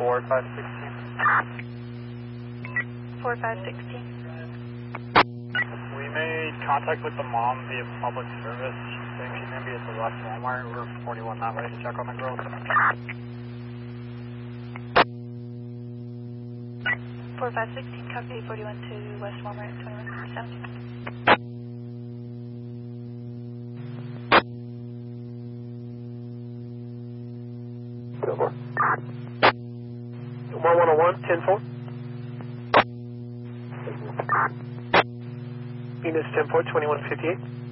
4516. We made contact with the mom via public service, saying she's going to be at the West Walmart. We're 41 not ready to check on the girl. 4516, copy 41 to West Walmart, 2157. Go for 1101, 10-4. Venus 10-4, 2158.